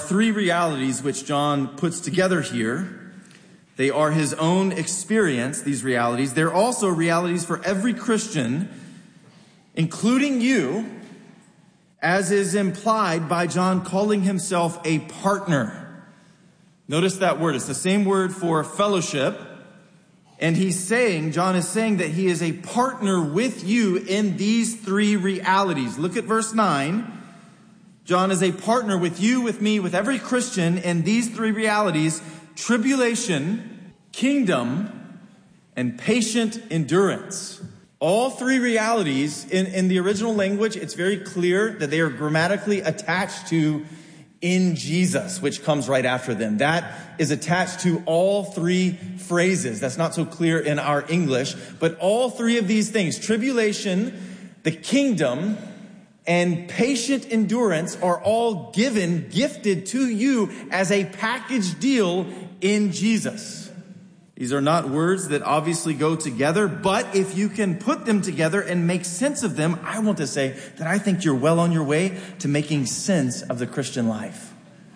three realities which John puts together here. They are his own experience, these realities. They're also realities for every Christian, including you, as is implied by John calling himself a partner. Notice that word. It's the same word for fellowship. And John is saying that he is a partner with you in these three realities. Look at verse 9. John is a partner with you, with me, with every Christian in these three realities: tribulation, kingdom, and patient endurance. All three realities, in the original language, it's very clear that they are grammatically attached to in Jesus, which comes right after them. That is attached to all three phrases. That's not so clear in our English, but all three of these things, tribulation, the kingdom, and patient endurance, are all gifted to you as a package deal in Jesus. These are not words that obviously go together, but if you can put them together and make sense of them, I want to say that I think you're well on your way to making sense of the Christian life.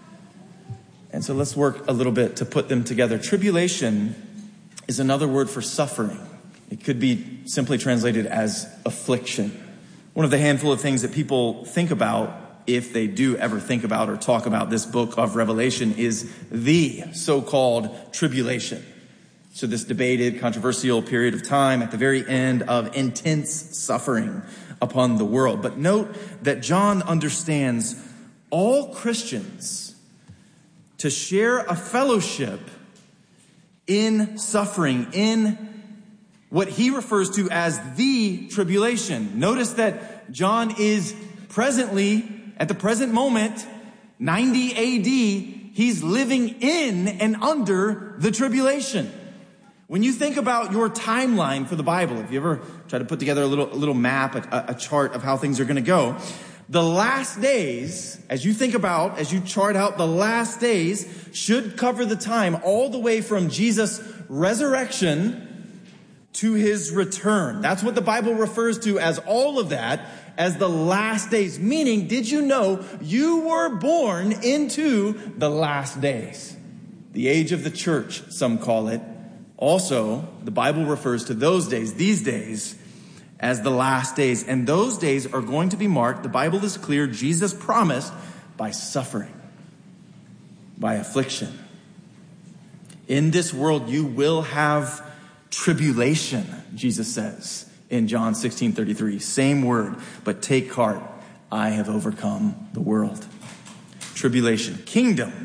And so let's work a little bit to put them together. Tribulation is another word for suffering. It could be simply translated as affliction. One of the handful of things that people think about, if they do ever think about or talk about this book of Revelation, is the so-called tribulation. So this debated, controversial period of time at the very end of intense suffering upon the world. But note that John understands all Christians to share a fellowship in suffering, in what he refers to as the tribulation. Notice that John is presently, at the present moment, 90 AD, he's living in and under the tribulation. When you think about your timeline for the Bible, if you ever try to put together a little map, a chart of how things are going to go, the last days, as you chart out the last days, should cover the time all the way from Jesus' resurrection to his return. That's what the Bible refers to as all of that, as the last days. Meaning, did you know you were born into the last days? The age of the church, some call it. Also, the Bible refers to those days, these days, as the last days. And those days are going to be marked, the Bible is clear, Jesus promised, by suffering, by affliction. In this world, you will have tribulation, Jesus says in John 16:33. Same word, but take heart, I have overcome the world. Tribulation. Kingdom.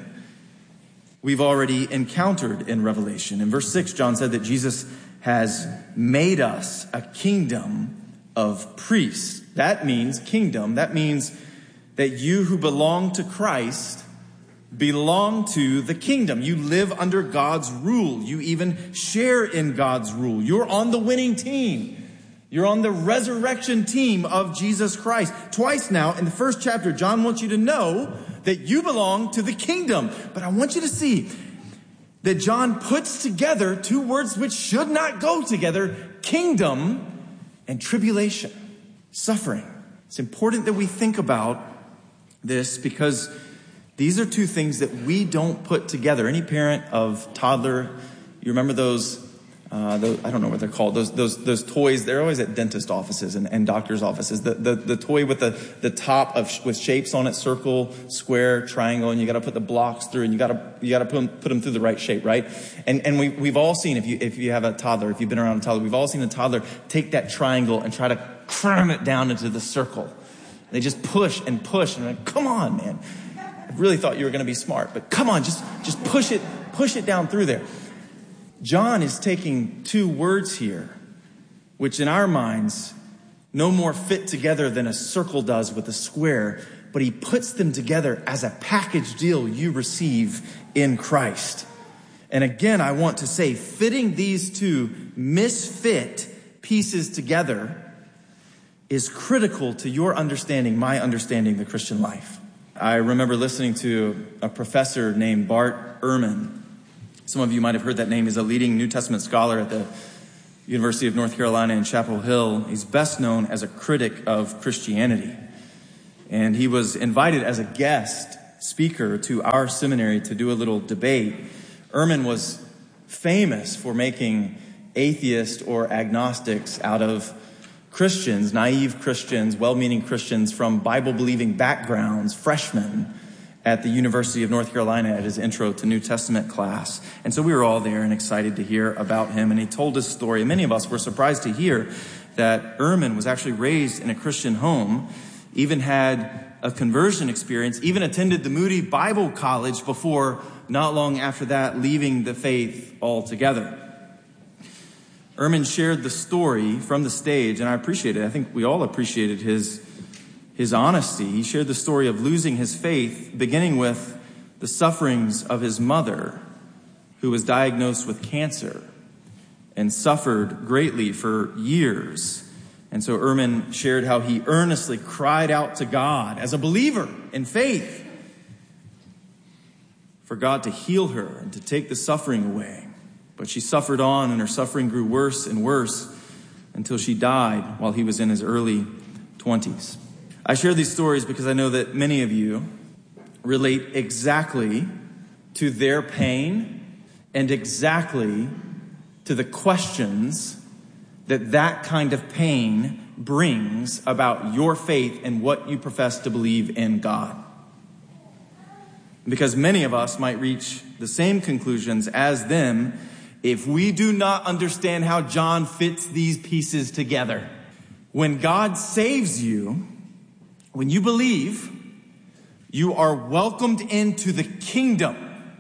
We've already encountered in Revelation. In verse 6, John said that Jesus has made us a kingdom of priests. That means kingdom. That means that you who belong to Christ belong to the kingdom. You live under God's rule. You even share in God's rule. You're on the winning team. You're on the resurrection team of Jesus Christ. Twice now, in the first chapter, John wants you to know that you belong to the kingdom. But I want you to see that John puts together two words which should not go together: kingdom and tribulation, suffering. It's important that we think about this because these are two things that we don't put together. Any parent of toddler, you remember those I don't know what they're called. Those toys. They're always at dentist offices and doctors' offices. The toy with the top with shapes on it: circle, square, triangle, and you got to put the blocks through, and you got to put them through the right shape, right? And we've all seen, if you have a toddler, if you've been around a toddler, we've all seen a toddler take that triangle and try to cram it down into the circle. They just push and push, and like, come on, man! I really thought you were going to be smart, but come on, just push it down through there. John is taking two words here, which in our minds no more fit together than a circle does with a square, but he puts them together as a package deal you receive in Christ. And again, I want to say, fitting these two misfit pieces together is critical to your understanding, my understanding, the Christian life. I remember listening to a professor named Bart Ehrman. Some of you might have heard that name. He's a leading New Testament scholar at the University of North Carolina in Chapel Hill. He's best known as a critic of Christianity. And he was invited as a guest speaker to our seminary to do a little debate. Ehrman was famous for making atheists or agnostics out of Christians, naive Christians, well-meaning Christians from Bible-believing backgrounds, freshmen at the University of North Carolina at his Intro to New Testament class. And so we were all there and excited to hear about him. And he told his story. And many of us were surprised to hear that Ehrman was actually raised in a Christian home, even had a conversion experience, even attended the Moody Bible College before, not long after that, leaving the faith altogether. Ehrman shared the story from the stage, and I appreciate it. I think we all appreciated his honesty. He shared the story of losing his faith, beginning with the sufferings of his mother, who was diagnosed with cancer and suffered greatly for years. And so Ehrman shared how he earnestly cried out to God as a believer in faith for God to heal her and to take the suffering away. But she suffered on, and her suffering grew worse and worse until she died while he was in his early 20s. I share these stories because I know that many of you relate exactly to their pain and exactly to the questions that kind of pain brings about your faith and what you profess to believe in God. Because many of us might reach the same conclusions as them if we do not understand how John fits these pieces together. When God saves you, when you believe, you are welcomed into the kingdom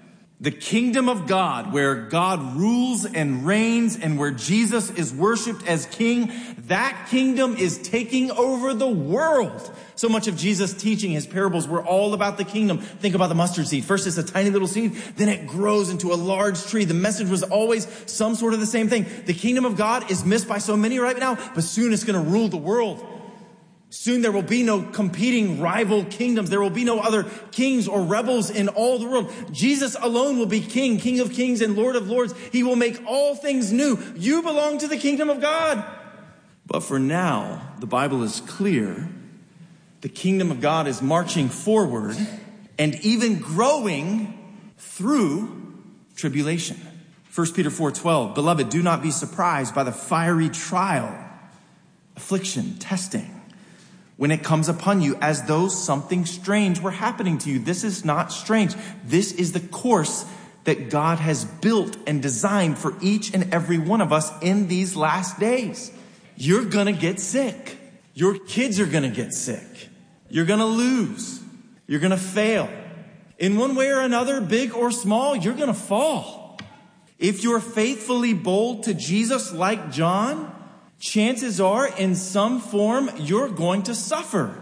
of God, where God rules and reigns and where Jesus is worshiped as king. That kingdom is taking over the world. So much of Jesus' teaching, his parables, were all about the kingdom. Think about the mustard seed. First it's a tiny little seed, then it grows into a large tree. The message was always some sort of the same thing. The kingdom of God is missed by so many right now, but soon it's going to rule the world. Soon there will be no competing rival kingdoms. There will be no other kings or rebels in all the world. Jesus alone will be king, King of kings and Lord of lords. He will make all things new. You belong to the kingdom of God. But for now, the Bible is clear. The kingdom of God is marching forward and even growing through tribulation. 1 Peter 4:12, beloved, do not be surprised by the fiery trial, affliction, testing, when it comes upon you as though something strange were happening to you. This is not strange. This is the course that God has built and designed for each and every one of us in these last days. You're going to get sick. Your kids are going to get sick. You're going to lose. You're going to fail. In one way or another, big or small, you're going to fall. If you're faithfully bold to Jesus like John, chances are, in some form, you're going to suffer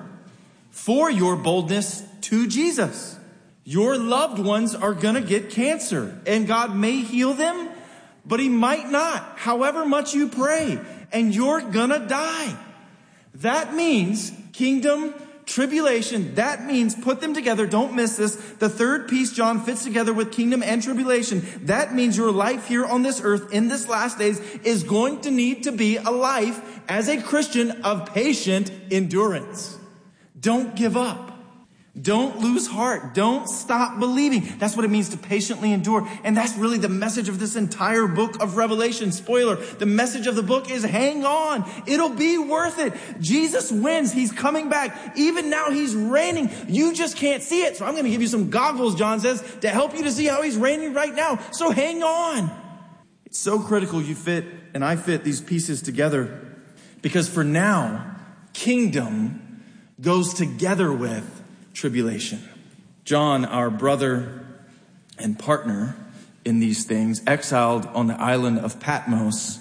for your boldness to Jesus. Your loved ones are going to get cancer, and God may heal them, but he might not, however much you pray, and you're going to die. That means kingdom tribulation. That means, put them together, don't miss this. The third piece, John, fits together with kingdom and tribulation. That means your life here on this earth in this last days is going to need to be a life as a Christian of patient endurance. Don't give up. Don't lose heart. Don't stop believing. That's what it means to patiently endure. And that's really the message of this entire book of Revelation. Spoiler, the message of the book is hang on. It'll be worth it. Jesus wins. He's coming back. Even now he's reigning. You just can't see it. So I'm going to give you some goggles, John says, to help you to see how he's reigning right now. So hang on. It's so critical you fit and I fit these pieces together, because for now, kingdom goes together with tribulation. John, our brother and partner in these things, exiled on the island of Patmos,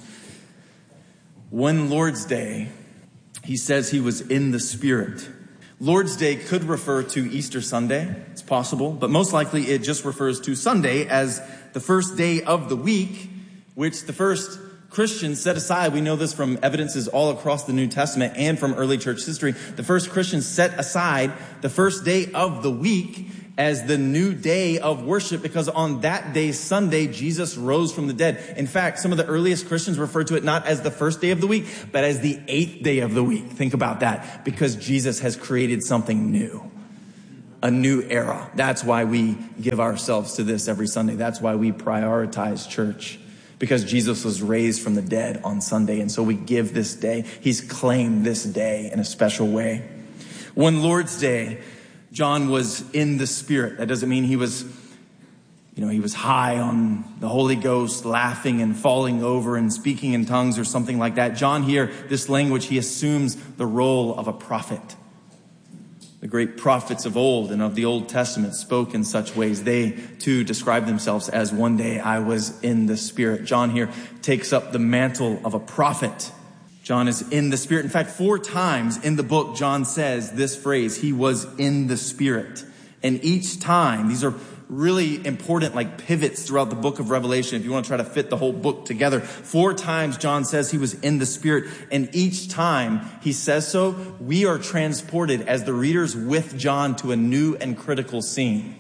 one Lord's Day, he says he was in the Spirit. Lord's Day could refer to Easter Sunday. It's possible, but most likely it just refers to Sunday as the first day of the week, which the first Christians set aside. We know this from evidences all across the New Testament and from early church history. The first Christians set aside the first day of the week as the new day of worship, because on that day, Sunday, Jesus rose from the dead. In fact, some of the earliest Christians referred to it not as the first day of the week, but as the 8th day of the week. Think about that, because Jesus has created something new. a new era. That's why we give ourselves to this every Sunday. That's why we prioritize church, because Jesus was raised from the dead on Sunday. And so we give this day. He's claimed this day in a special way. One Lord's Day, John was in the Spirit. That doesn't mean he was high on the Holy Ghost, laughing and falling over and speaking in tongues or something like that. John here, this language, he assumes the role of a prophet. The great prophets of old and of the Old Testament spoke in such ways. They, too, describe themselves as one day I was in the Spirit. John here takes up the mantle of a prophet. John is in the Spirit. In fact, 4 times in the book, John says this phrase, he was in the Spirit. And each time, these are really important like pivots throughout the book of Revelation. If you want to try to fit the whole book together, 4 times John says he was in the Spirit. And each time he says so, we are transported as the readers with John to a new and critical scene.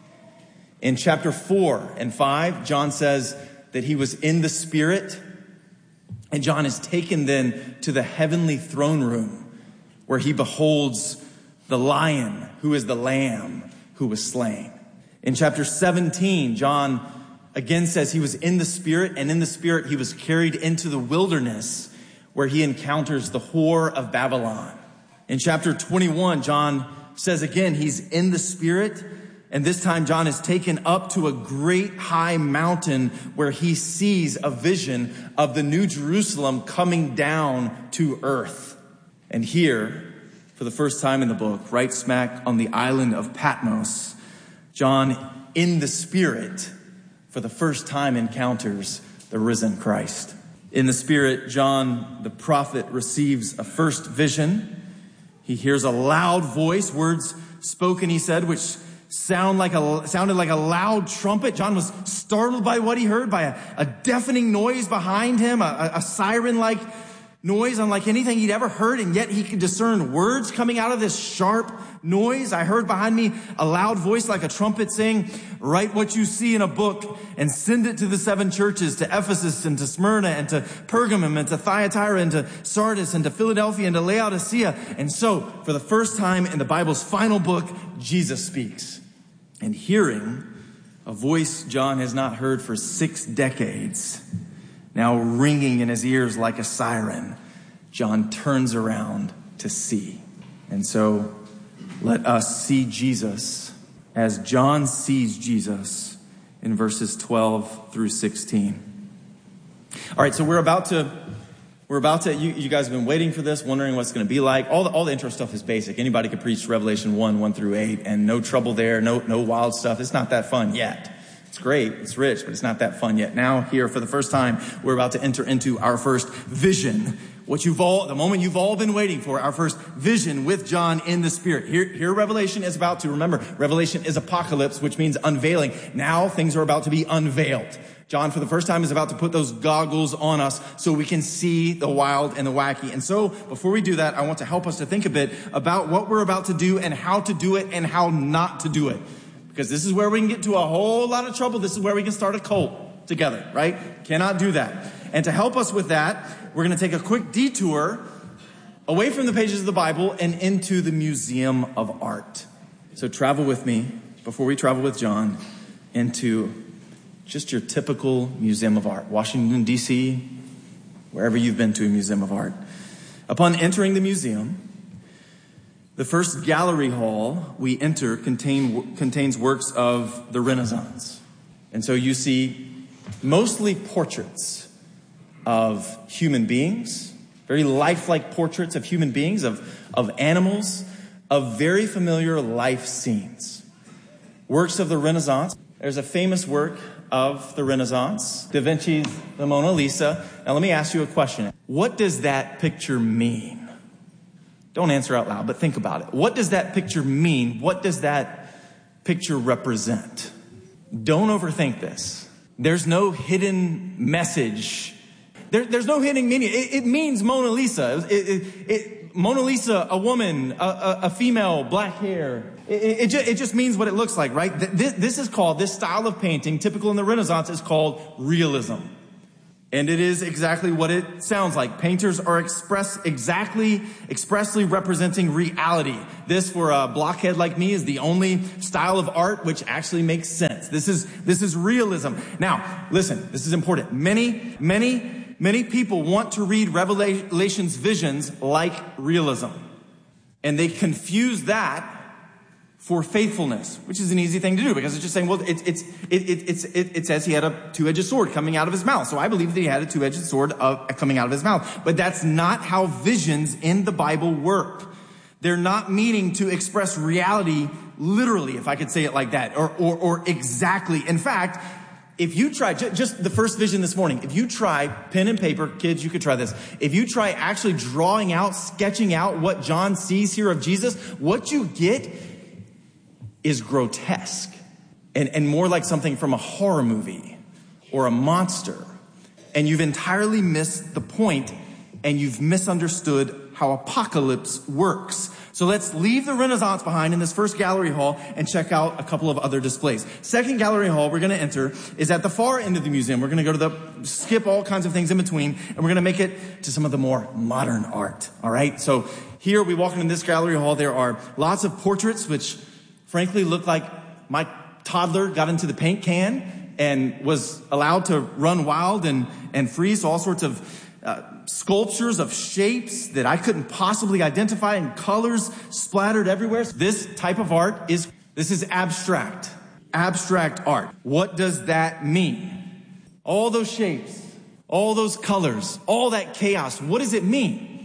In chapter 4 and 5, John says that he was in the Spirit. And John is taken then to the heavenly throne room where he beholds the lion who is the lamb who was slain. In chapter 17, John again says he was in the Spirit, and in the Spirit he was carried into the wilderness where he encounters the whore of Babylon. In chapter 21, John says again he's in the Spirit, and this time John is taken up to a great high mountain where he sees a vision of the New Jerusalem coming down to earth. And here, for the first time in the book, right smack on the island of Patmos, John, in the Spirit, for the first time encounters the risen Christ. In the Spirit, John, the prophet, receives a first vision. He hears a loud voice, words spoken, he said, which sounded like a loud trumpet. John was startled by what he heard, by a deafening noise behind him, a siren-like noise unlike anything he'd ever heard, and yet he could discern words coming out of this sharp noise. I heard behind me a loud voice like a trumpet saying, write what you see in a book and send it to the 7 churches, to Ephesus and to Smyrna and to Pergamum and to Thyatira and to Sardis and to Philadelphia and to Laodicea. And so, for the first time in the Bible's final book, Jesus speaks. And hearing a voice John has not heard for 6 decades, now ringing in his ears like a siren, John turns around to see. And so let us see Jesus as John sees Jesus in verses 12 through 16. All right, so we're about to, you guys have been waiting for this, wondering what it's going to be like. All the intro stuff is basic. Anybody could preach Revelation 1 through 8, and no trouble there, no wild stuff. It's not that fun yet. It's great, it's rich, but it's not that fun yet. Now, here, for the first time, we're about to enter into our first vision. The moment you've all been waiting for, our first vision with John in the Spirit. Here Revelation is about to, remember, Revelation is apocalypse, which means unveiling. Now, things are about to be unveiled. John, for the first time, is about to put those goggles on us so we can see the wild and the wacky. And so, before we do that, I want to help us to think a bit about what we're about to do and how to do it and how not to do it. Because this is where we can get into a whole lot of trouble. This is where we can start a cult together, right? Cannot do that. And to help us with that, we're going to take a quick detour away from the pages of the Bible and into the Museum of Art. So travel with me, before we travel with John, into just your typical Museum of Art. Washington, D.C., wherever you've been to a Museum of Art. Upon entering the museum, the first gallery hall we enter contains works of the Renaissance. And so you see mostly portraits of human beings, very lifelike portraits of human beings, of animals, of very familiar life scenes. Works of the Renaissance. There's a famous work of the Renaissance, Da Vinci's The Mona Lisa. Now let me ask you a question. What does that picture mean? Don't answer out loud, but think about it. What does that picture mean? What does that picture represent? Don't overthink this. There's no hidden message. There's no hidden meaning. It means Mona Lisa. Mona Lisa, a woman, a female, black hair. It just means what it looks like, right? This style of painting, typical in the Renaissance, is called realism. And it is exactly what it sounds like. Painters are expressly representing reality. This, for a blockhead like me, is the only style of art which actually makes sense. This is realism. Now, listen, this is important. Many people want to read Revelation's visions like realism. And they confuse that for faithfulness, which is an easy thing to do, because it's just saying, well, it says he had a two-edged sword coming out of his mouth. So I believe that he had a two-edged sword coming out of his mouth. But that's not how visions in the Bible work. They're not meaning to express reality literally, if I could say it like that, or exactly. In fact, if you try, just the first vision this morning, if you try pen and paper, kids, you could try this. If you try actually sketching out what John sees here of Jesus, what you get is grotesque and more like something from a horror movie or a monster. And you've entirely missed the point, and you've misunderstood how apocalypse works. So let's leave the Renaissance behind in this first gallery hall and check out a couple of other displays. Second gallery hall we're going to enter is at the far end of the museum. We're going to go to skip all kinds of things in between, and we're going to make it to some of the more modern art. All right. So here we walk into this gallery hall. There are lots of portraits, which frankly look like my toddler got into the paint can and was allowed to run wild and free. So all sorts of sculptures of shapes that I couldn't possibly identify, and colors splattered everywhere. This type of art is abstract art. What does that mean? All those shapes, all those colors, all that chaos, what does it mean?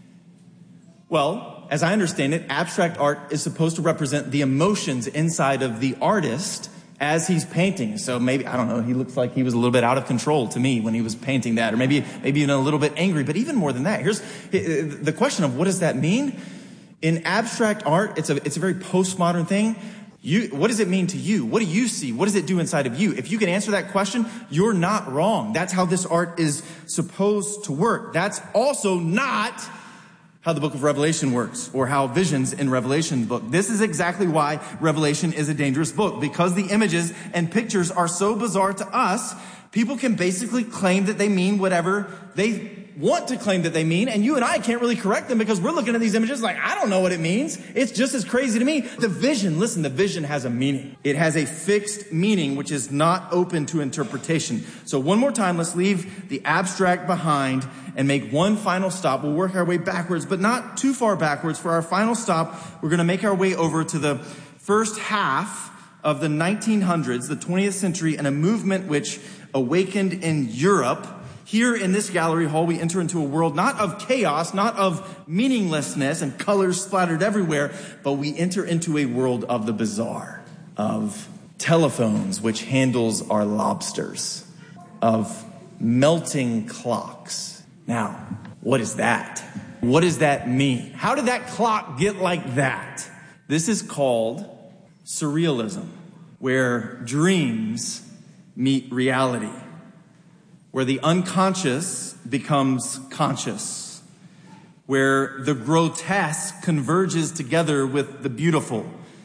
Well, as I understand it, abstract art is supposed to represent the emotions inside of the artist as he's painting. So maybe, I don't know, he looks like he was a little bit out of control to me when he was painting that, or maybe even a little bit angry. But even more than that, here's the question of what does that mean? In abstract art, it's a very postmodern thing. What does it mean to you? What do you see? What does it do inside of you? If you can answer that question, you're not wrong. That's how this art is supposed to work. That's also not how the book of Revelation works, or how visions in Revelation book. This is exactly why Revelation is a dangerous book, because the images and pictures are so bizarre to us. People can basically claim that they mean whatever they want to claim that they mean, and you and I can't really correct them, because we're looking at these images like, I don't know what it means. It's just as crazy to me. The vision has a meaning. It has a fixed meaning, which is not open to interpretation. So one more time, let's leave the abstract behind and make one final stop. We'll work our way backwards, but not too far backwards. For our final stop, we're going to make our way over to the first half of the 1900s, the 20th century, and a movement which awakened in Europe. Here in this gallery hall, we enter into a world not of chaos, not of meaninglessness and colors splattered everywhere, but we enter into a world of the bizarre, of telephones which handles our lobsters, of melting clocks. Now, what is that? What does that mean? How did that clock get like that? This is called surrealism, where dreams meet reality, where the unconscious becomes conscious, where the grotesque converges together with the beautiful.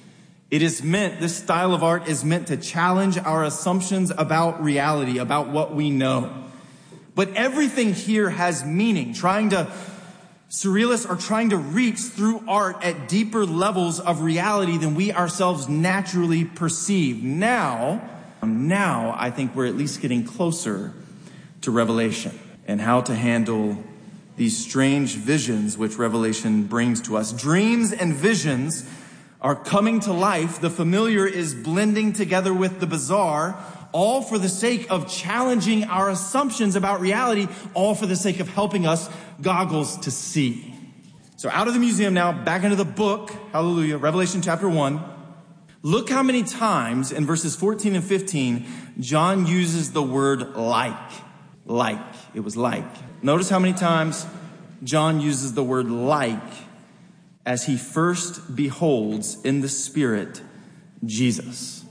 This style of art is meant to challenge our assumptions about reality, about what we know. But everything here has meaning. Surrealists are trying to reach through art at deeper levels of reality than we ourselves naturally perceive. Now, I think we're at least getting closer to Revelation and how to handle these strange visions which Revelation brings to us. Dreams and visions are coming to life. The familiar is blending together with the bizarre, all for the sake of challenging our assumptions about reality, all for the sake of helping us goggles to see. So out of the museum now, back into the book, hallelujah, Revelation chapter 1. Look how many times in verses 14 and 15, John uses the word like. It was like. Notice how many times John uses the word like as he first beholds in the Spirit Jesus.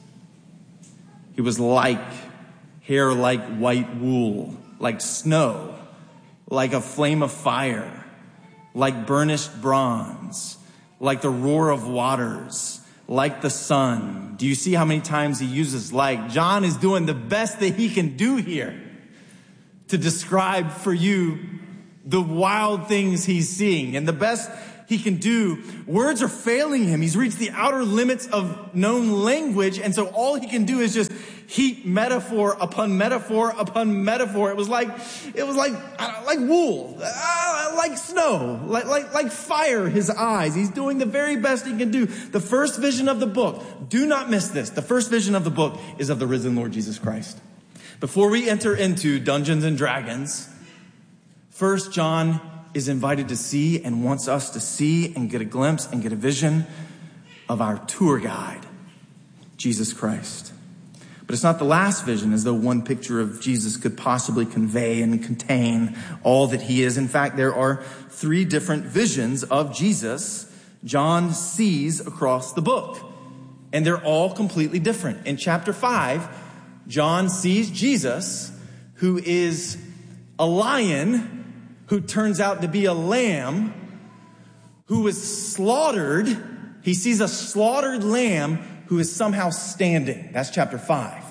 He was like hair like white wool, like snow, like a flame of fire, like burnished bronze, like the roar of waters, like the sun. Do you see how many times he uses like? John is doing the best that he can do here to describe for you the wild things he's seeing. And the best he can do, words are failing him. He's reached the outer limits of known language. And so all he can do is just heap metaphor upon metaphor upon metaphor. It was like wool, like snow, like fire, his eyes. He's doing the very best he can do. The first vision of the book, do not miss this. The first vision of the book is of the risen Lord Jesus Christ. Before we enter into Dungeons and Dragons, First John is invited to see and wants us to see and get a glimpse and get a vision of our tour guide, Jesus Christ. But it's not the last vision, as though one picture of Jesus could possibly convey and contain all that he is. In fact, there are 3 different visions of Jesus John sees across the book, and they're all completely different. In chapter 5, John sees Jesus, who is a lion who turns out to be a lamb, who was slaughtered. He sees a slaughtered lamb who is somehow standing. That's chapter 5.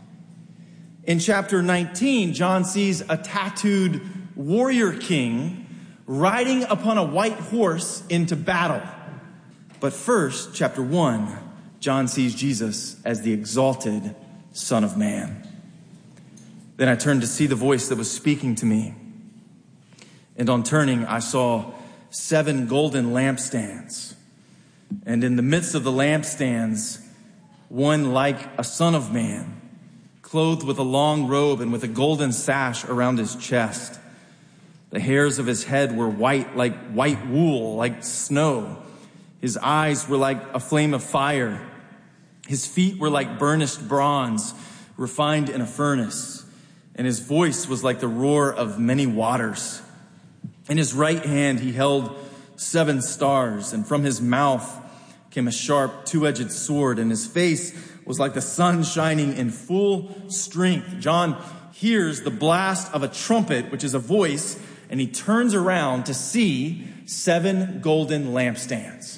In chapter 19, John sees a tattooed warrior king riding upon a white horse into battle. But first, chapter 1, John sees Jesus as the exalted Son of Man. Then I turned to see the voice that was speaking to me. And on turning, I saw 7 golden lampstands. And in the midst of the lampstands, one like a son of man, clothed with a long robe and with a golden sash around his chest. The hairs of his head were white like white wool, like snow. His eyes were like a flame of fire. His feet were like burnished bronze, refined in a furnace. And his voice was like the roar of many waters. In his right hand he held 7 stars, and from his mouth came a sharp 2-edged sword, and his face was like the sun shining in full strength. John hears the blast of a trumpet, which is a voice, and he turns around to see 7 golden lampstands.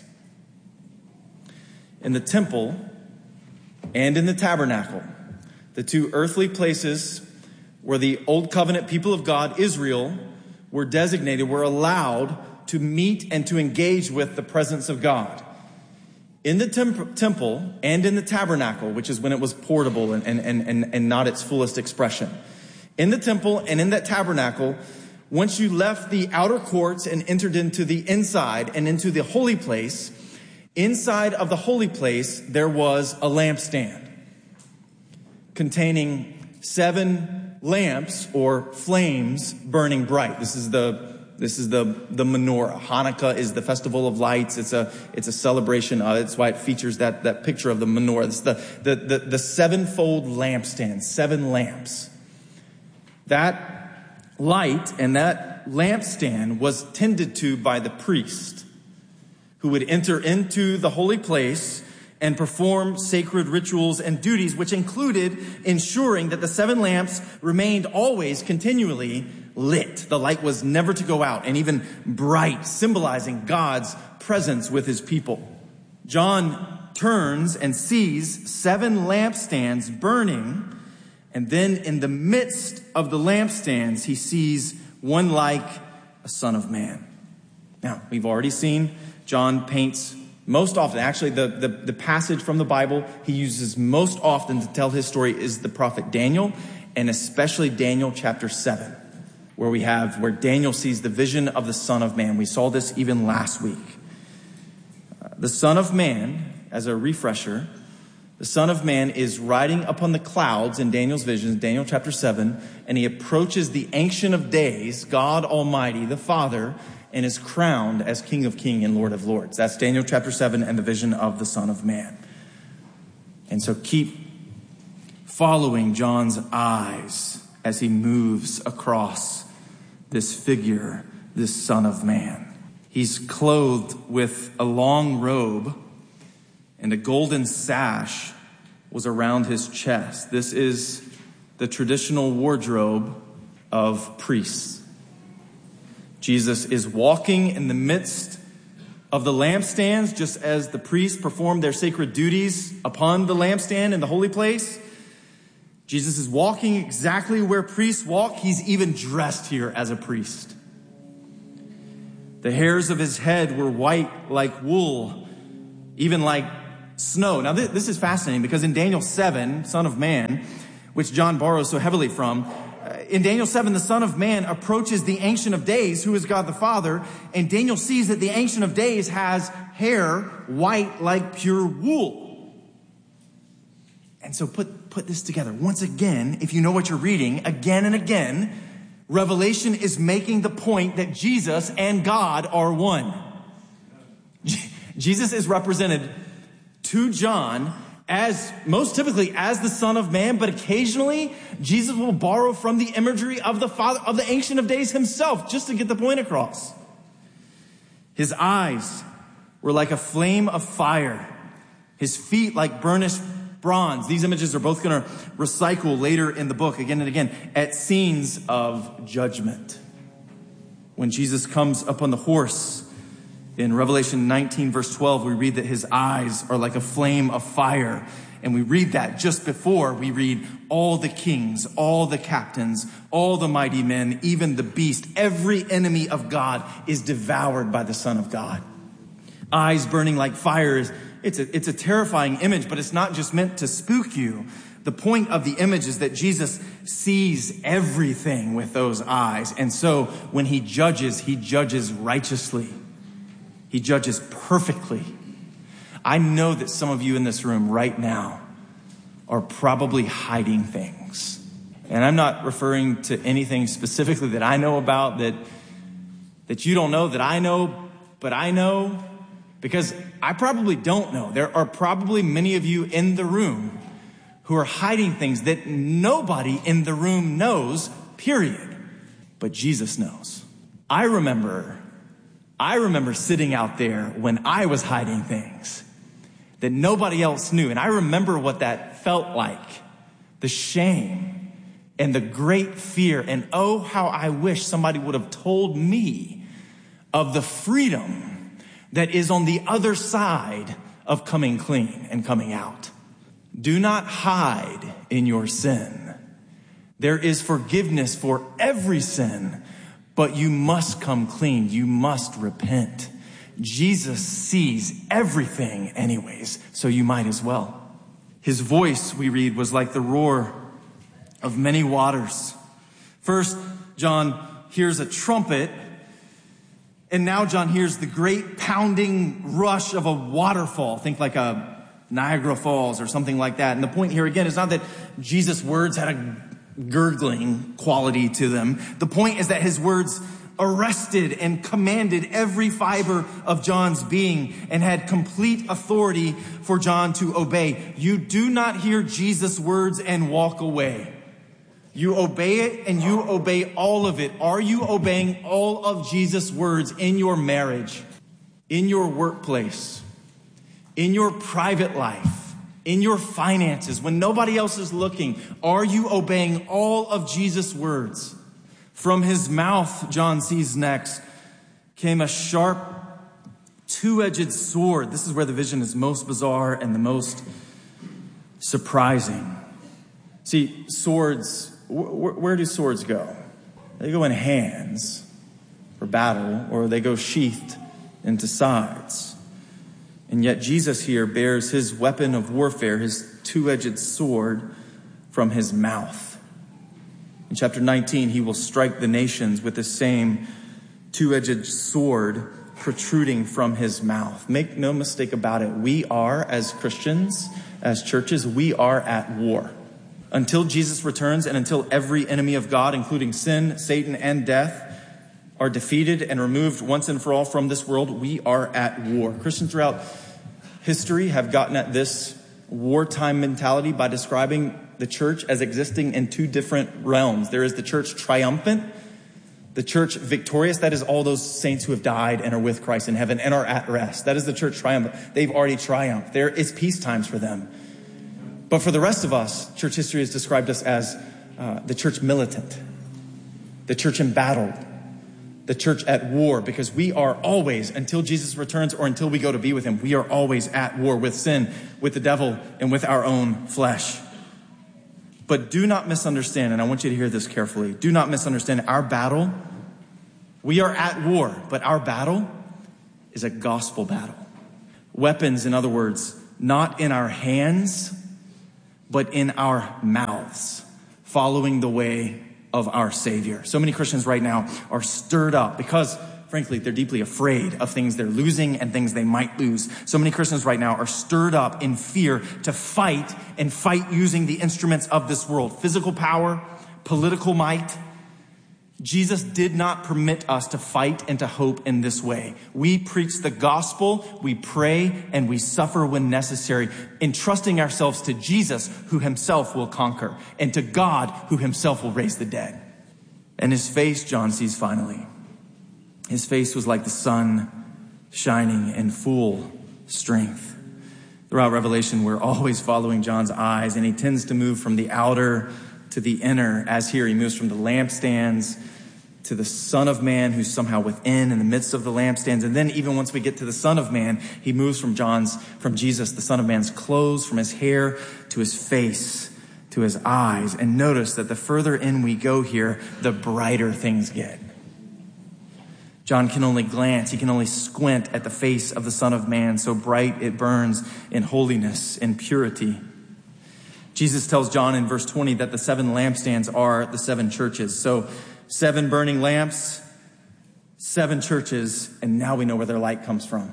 In the temple and in the tabernacle, the 2 earthly places where the Old Covenant people of God, Israel, were designated, were allowed to meet and to engage with the presence of God. In the temple and in the tabernacle, which is when it was portable and not its fullest expression. In the temple and in that tabernacle, once you left the outer courts and entered into the inside and into the holy place, inside of the holy place, there was a lampstand containing 7 lamps or flames burning bright. This is the menorah. Hanukkah is the festival of lights. It's a celebration. It's why it features that picture of the menorah. It's the 7-fold lampstand, 7 lamps. That light and that lampstand was tended to by the priest, who would enter into the holy place and perform sacred rituals and duties, which included ensuring that the 7 lamps remained always continually lit. The light was never to go out, and even bright, symbolizing God's presence with his people. John turns and sees 7 lampstands burning, and then in the midst of the lampstands, he sees one like a son of man. Now, we've already seen John paints most often, actually, the passage from the Bible he uses most often to tell his story is the prophet Daniel, and especially Daniel chapter 7, where Daniel sees the vision of the Son of Man. We saw this even last week. The Son of Man, as a refresher, the Son of Man is riding upon the clouds in Daniel's visions, Daniel chapter 7, and he approaches the Ancient of Days, God Almighty, the Father, and is crowned as King of Kings and Lord of Lords. That's Daniel chapter 7 and the vision of the Son of Man. And so keep following John's eyes as he moves across this figure, this Son of Man. He's clothed with a long robe, and a golden sash was around his chest. This is the traditional wardrobe of priests. Jesus is walking in the midst of the lampstands, just as the priests performed their sacred duties upon the lampstand in the holy place. Jesus is walking exactly where priests walk. He's even dressed here as a priest. The hairs of his head were white like wool, even like snow. Now, this is fascinating because in Daniel 7, Son of Man, which John borrows so heavily from, in Daniel 7, the Son of Man approaches the Ancient of Days, who is God the Father, and Daniel sees that the Ancient of Days has hair white like pure wool. And so put this together. Once again, if you know what you're reading, again and again, Revelation is making the point that Jesus and God are one. Jesus is represented to John as most typically as the Son of Man, but occasionally Jesus will borrow from the imagery of the Father, of the Ancient of Days himself, just to get the point across. His eyes were like a flame of fire, his feet like burnished bronze. These images are both going to recycle later in the book again and again at scenes of judgment. When Jesus comes up on the horse, in Revelation 19, verse 12, we read that his eyes are like a flame of fire. And we read that just before we read all the kings, all the captains, all the mighty men, even the beast. Every enemy of God is devoured by the Son of God. Eyes burning like fire it's a terrifying image, but it's not just meant to spook you. The point of the image is that Jesus sees everything with those eyes. And so when he judges righteously. He judges perfectly. I know that some of you in this room right now are probably hiding things. And I'm not referring to anything specifically that I know about that you don't know, that I know, but I know, because I probably don't know. There are probably many of you in the room who are hiding things that nobody in the room knows, period. But Jesus knows. I remember sitting out there when I was hiding things that nobody else knew. And I remember what that felt like. The shame and the great fear. And oh, how I wish somebody would have told me of the freedom that is on the other side of coming clean and coming out. Do not hide in your sin. There is forgiveness for every sin. But you must come clean. You must repent. Jesus sees everything anyways, so you might as well. His voice, we read, was like the roar of many waters. First, John hears a trumpet, and now John hears the great pounding rush of a waterfall. Think like a Niagara Falls or something like that. And the point here again is not that Jesus' words had a gurgling quality to them. The point is that his words arrested and commanded every fiber of John's being and had complete authority for John to obey. You do not hear Jesus' words and walk away. You obey it and you obey all of it. Are you obeying all of Jesus' words in your marriage, in your workplace, in your private life? In your finances, when nobody else is looking, are you obeying all of Jesus' words? From his mouth, John sees next, came a sharp, two-edged sword. This is where the vision is most bizarre and the most surprising. See, swords, where do swords go? They go in hands for battle, or they go sheathed into sides. And yet Jesus here bears his weapon of warfare, his two-edged sword, from his mouth. In chapter 19, he will strike the nations with the same two-edged sword protruding from his mouth. Make no mistake about it. We are, as Christians, as churches, we are at war. Until Jesus returns and until every enemy of God, including sin, Satan, and death, are defeated and removed once and for all from this world, we are at war. Christians throughout history have gotten at this wartime mentality by describing the church as existing in two different realms. There is the church triumphant, the church victorious. That is all those saints who have died and are with Christ in heaven and are at rest. That is the church triumphant. They've already triumphed. There is peace times for them. But for the rest of us, church history has described us as the church militant, the church embattled, the church at war, because we are always, until Jesus returns or until we go to be with him, we are always at war with sin, with the devil, and with our own flesh. But do not misunderstand, and I want you to hear this carefully. Do not misunderstand our battle. We are at war, but our battle is a gospel battle. Weapons, in other words, not in our hands, but in our mouths, following the way of our Savior. So many Christians right now are stirred up because, frankly, they're deeply afraid of things they're losing and things they might lose. So many Christians right now are stirred up in fear to fight and fight using the instruments of this world. Physical power, political might. Jesus did not permit us to fight and to hope in this way. We preach the gospel, we pray, and we suffer when necessary, entrusting ourselves to Jesus, who himself will conquer, and to God, who himself will raise the dead. And his face, John sees finally. His face was like the sun shining in full strength. Throughout Revelation, we're always following John's eyes, and he tends to move from the outer to the inner. As here, he moves from the lampstands to the Son of Man, who's somehow within, in the midst of the lampstands. And then even once we get to the Son of Man, he moves from Jesus, the Son of Man's clothes, from his hair to his face, to his eyes. And notice that the further in we go here, the brighter things get. John can only glance, he can only squint at the face of the Son of Man, so bright it burns in holiness and purity. Jesus tells John in verse 20 that the 7 lampstands are the 7 churches. So 7 burning lamps, 7 churches, and now we know where their light comes from.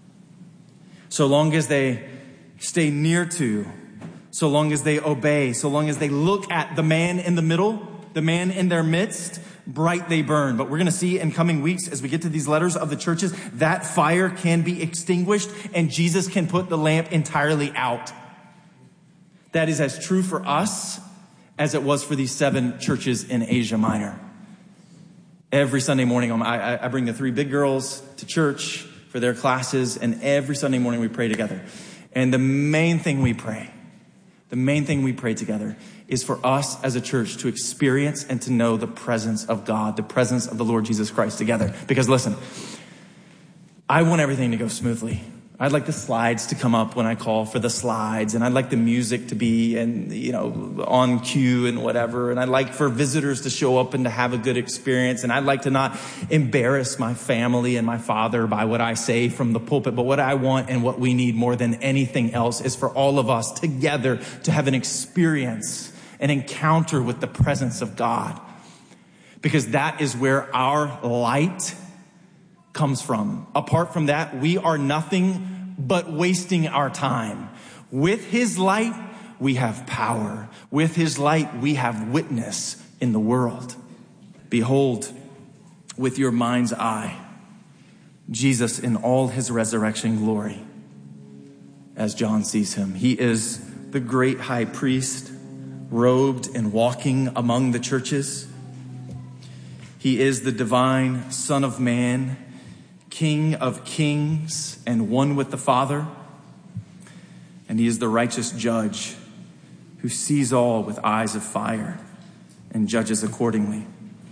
So long as they stay near to, so long as they obey, so long as they look at the man in the middle, the man in their midst, bright they burn. But we're going to see in coming weeks, as we get to these letters of the churches, that fire can be extinguished and Jesus can put the lamp entirely out. That is as true for us as it was for these 7 churches in Asia Minor. Every Sunday morning, I bring the 3 big girls to church for their classes, and every Sunday morning we pray together. And the main thing we pray together is for us as a church to experience and to know the presence of God, the presence of the Lord Jesus Christ together. Because listen, I want everything to go smoothly. I'd like the slides to come up when I call for the slides, and I'd like the music to be on cue and whatever, and I'd like for visitors to show up and to have a good experience, and I'd like to not embarrass my family and my father by what I say from the pulpit. But what I want and what we need more than anything else is for all of us together to have an experience, an encounter with the presence of God, because that is where our light comes from. Apart from that, we are nothing but wasting our time. With his light, we have power. With his light, we have witness in the world. Behold, with your mind's eye, Jesus in all his resurrection glory, as John sees him. He is the great high priest, robed and walking among the churches. He is the divine Son of Man, King of kings and one with the Father. And he is the righteous judge who sees all with eyes of fire and judges accordingly.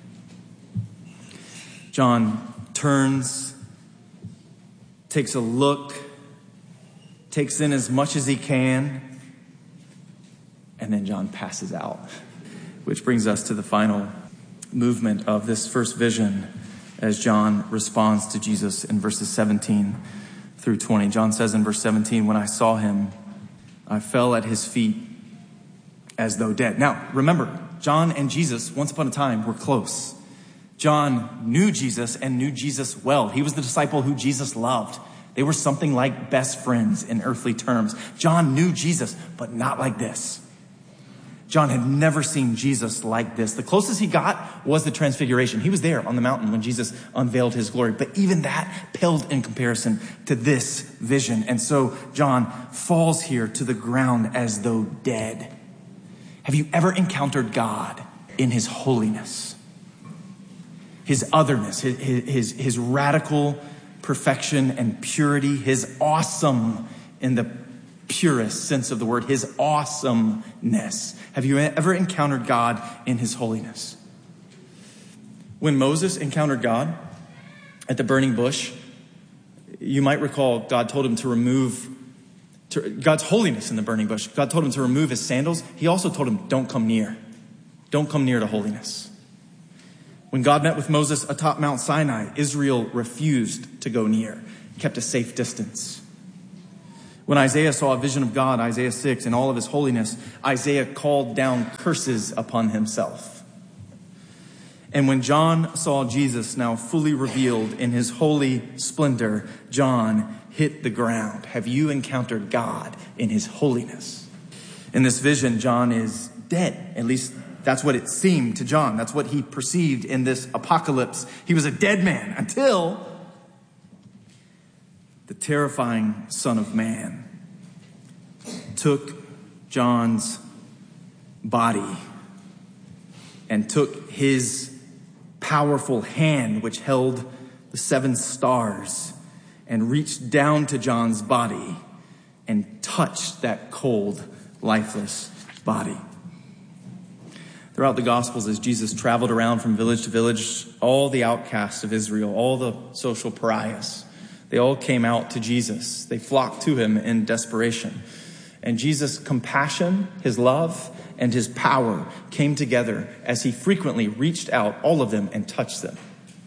John turns, takes a look, takes in as much as he can, and then John passes out, which brings us to the final movement of this first vision as John responds to Jesus in verses 17 through 20. John says in verse 17, when I saw him, I fell at his feet as though dead. Now, remember, John and Jesus, once upon a time, were close. John knew Jesus and knew Jesus well. He was the disciple who Jesus loved. They were something like best friends in earthly terms. John knew Jesus, but not like this. John had never seen Jesus like this. The closest he got was the transfiguration. He was there on the mountain when Jesus unveiled his glory. But even that paled in comparison to this vision. And so John falls here to the ground as though dead. Have you ever encountered God in his holiness, his otherness, his radical perfection and purity, his awesome in the purest sense of the word, his awesomeness? Have you ever encountered God in his holiness? When Moses encountered God at the burning bush, you might recall God told him to remove God's holiness in the burning bush. God told him to remove his sandals. He also told him, don't come near. Don't come near to holiness. When God met with Moses atop Mount Sinai, Israel refused to go near, kept a safe distance. When Isaiah saw a vision of God, Isaiah 6, in all of his holiness, Isaiah called down curses upon himself. And when John saw Jesus now fully revealed in his holy splendor, John hit the ground. Have you encountered God in his holiness? In this vision, John is dead. At least that's what it seemed to John. That's what he perceived in this apocalypse. He was a dead man until the terrifying Son of Man took John's body and took his powerful hand, which held the 7 stars, and reached down to John's body and touched that cold, lifeless body. Throughout the Gospels, as Jesus traveled around from village to village, all the outcasts of Israel, all the social pariahs, they all came out to Jesus. They flocked to him in desperation. And Jesus' compassion, his love, and his power came together as he frequently reached out, all of them, and touched them.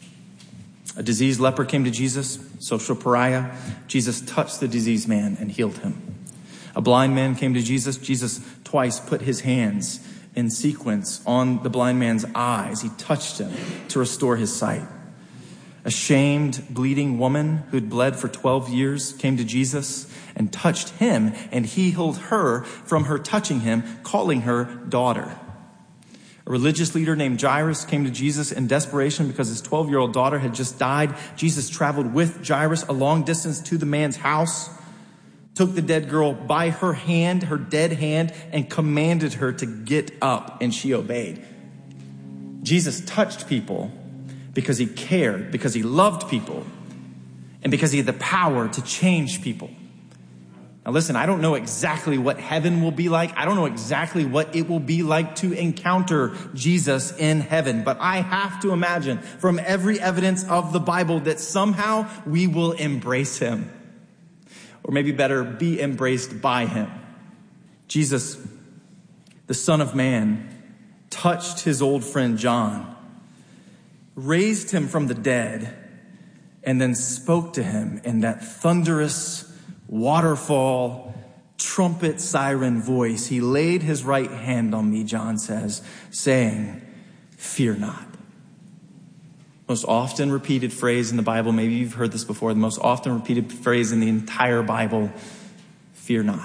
A diseased leper came to Jesus, social pariah. Jesus touched the diseased man and healed him. A blind man came to Jesus. Jesus twice put his hands in sequence on the blind man's eyes. He touched him to restore his sight. A shamed, bleeding woman who'd bled for 12 years came to Jesus and touched him, and he healed her from her touching him, calling her daughter. A religious leader named Jairus came to Jesus in desperation because his 12-year-old daughter had just died. Jesus traveled with Jairus a long distance to the man's house, took the dead girl by her hand, her dead hand, and commanded her to get up, and she obeyed. Jesus touched people because he cared, because he loved people, and because he had the power to change people. Now listen, I don't know exactly what heaven will be like. I don't know exactly what it will be like to encounter Jesus in heaven. But I have to imagine from every evidence of the Bible that somehow we will embrace him. Or maybe better, be embraced by him. Jesus, the Son of Man, touched his old friend John, raised him from the dead, and then spoke to him in that thunderous waterfall, trumpet siren voice. He laid his right hand on me, John says, saying, "Fear not." Most often repeated phrase in the Bible, maybe you've heard this before, the most often repeated phrase in the entire Bible, fear not.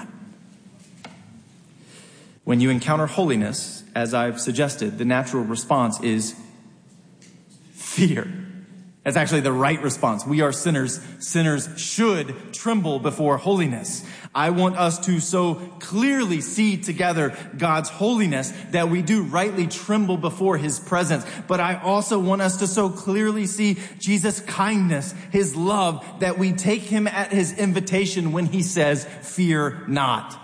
When you encounter holiness, as I've suggested, the natural response is fear. That's actually the right response. We are sinners. Sinners should tremble before holiness. I want us to so clearly see together God's holiness that we do rightly tremble before his presence. But I also want us to so clearly see Jesus' kindness, his love, that we take him at his invitation when he says, "Fear not."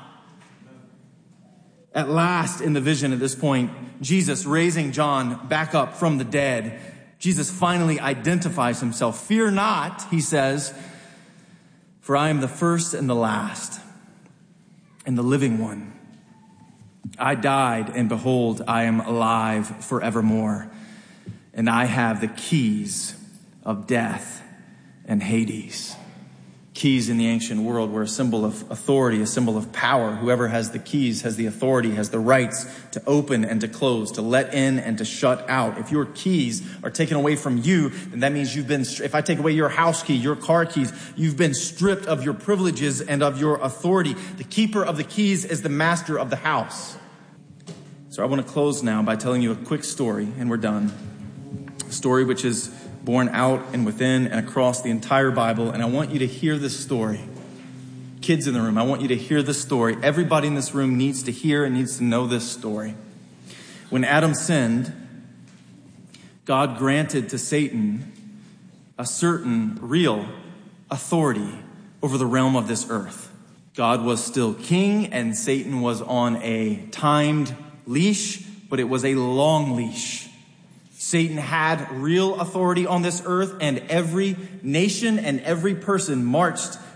At last, in the vision at this point, Jesus raising John back up from the dead, Jesus finally identifies himself. "Fear not," he says, "for I am the first and the last and the living one. I died, and behold, I am alive forevermore. And I have the keys of death and Hades." Keys in the ancient world were a symbol of authority, a symbol of power. Whoever has the keys has the authority, has the rights to open and to close, to let in and to shut out. If your keys are taken away from you, then that means you've been, if I take away your house key, your car keys, you've been stripped of your privileges and of your authority. The keeper of the keys is the master of the house. So I want to close now by telling you a quick story, and we're done. A story which is born out and within and across the entire Bible. And I want you to hear this story. Kids in the room, I want you to hear this story. Everybody in this room needs to hear and needs to know this story. When Adam sinned, God granted to Satan a certain real authority over the realm of this earth. God was still king and Satan was on a timed leash, but it was a long leash. Satan had real authority on this earth, and every nation and every person marched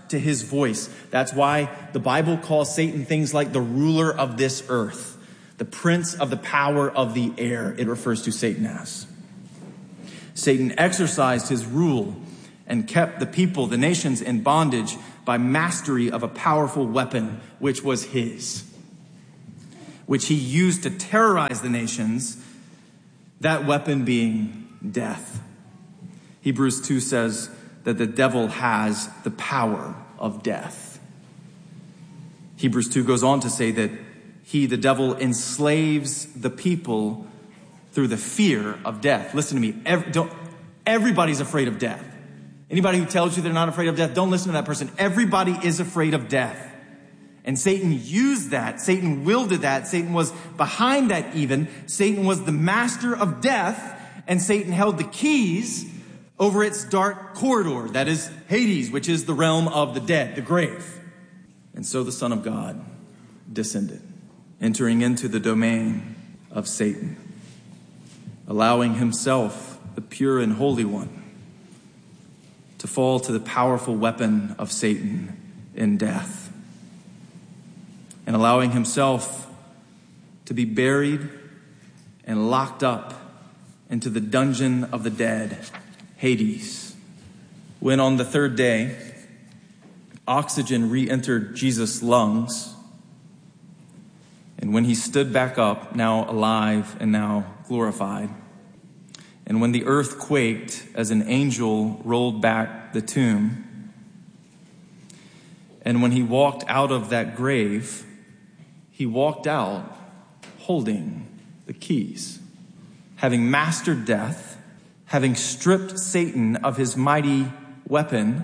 to his voice. That's why the Bible calls Satan things like the ruler of this earth, the prince of the power of the air. It refers to Satan as. Satan exercised his rule and kept the people, the nations, in bondage by mastery of a powerful weapon, which was his, which he used to terrorize the nations, that weapon being death. Hebrews 2 says that the devil has the power of death. Hebrews 2 goes on to say that he, the devil, enslaves the people through the fear of death. Listen to me. Everybody's afraid of death. Anybody who tells you they're not afraid of death, don't listen to that person. Everybody is afraid of death. And Satan used that. Satan wielded that. Satan was behind that even. Satan was the master of death, and Satan held the keys over its dark corridor. That is Hades, which is the realm of the dead, the grave. And so the Son of God descended, entering into the domain of Satan, allowing himself, the pure and holy one, to fall to the powerful weapon of Satan in death, and allowing himself to be buried and locked up into the dungeon of the dead, Hades. When on the third day, oxygen re-entered Jesus' lungs, and when he stood back up, now alive and now glorified, and when the earth quaked as an angel rolled back the tomb, and when he walked out of that grave, he walked out holding the keys, having mastered death, having stripped Satan of his mighty weapon,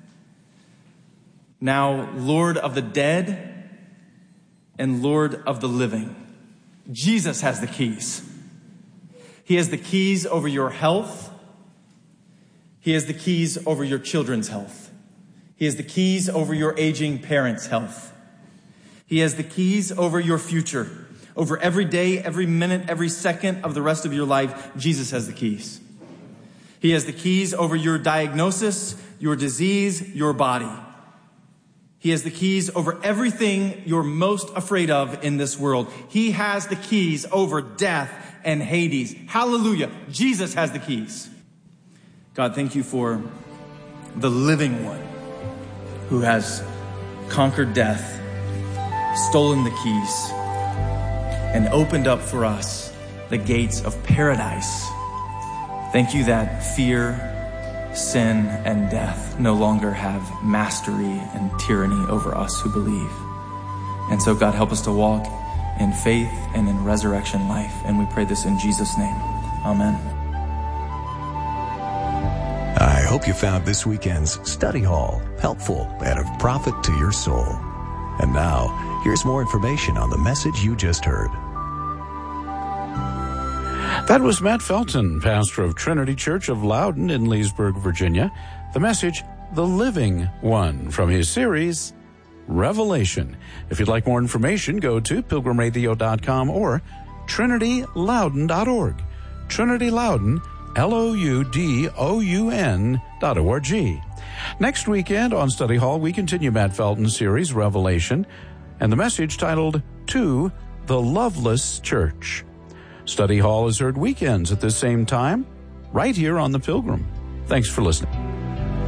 now Lord of the dead and Lord of the living. Jesus has the keys. He has the keys over your health. He has the keys over your children's health. He has the keys over your aging parents' health. He has the keys over your future. Over every day, every minute, every second of the rest of your life, Jesus has the keys. He has the keys over your diagnosis, your disease, your body. He has the keys over everything you're most afraid of in this world. He has the keys over death and Hades. Hallelujah. Jesus has the keys. God, thank you for the living one who has conquered death, stolen the keys, and opened up for us the gates of paradise. Thank you that fear, sin, and death no longer have mastery and tyranny over us who believe. And so, God, help us to walk in faith and in resurrection life. And we pray this in Jesus' name. Amen. I hope you found this weekend's study hall helpful and of profit to your soul. And now, here's more information on the message you just heard. That was Matt Felton, pastor of Trinity Church of Loudon in Leesburg, Virginia. The message, The Living One, from his series, Revelation. If you'd like more information, go to pilgrimradio.com or trinityloudon.org. Trinity Loudon, LOUDOUN.org. Next weekend on Study Hall, we continue Matt Felton's series, Revelation, and the message titled, To the Loveless Church. Study Hall is heard weekends at this same time, right here on The Pilgrim. Thanks for listening.